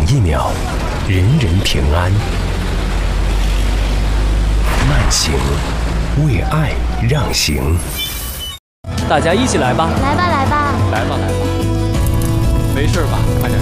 一秒，人人平安。慢行，为爱让行。 大家一起来吧！ 来吧，来吧， 来吧，来吧！没事吧？快点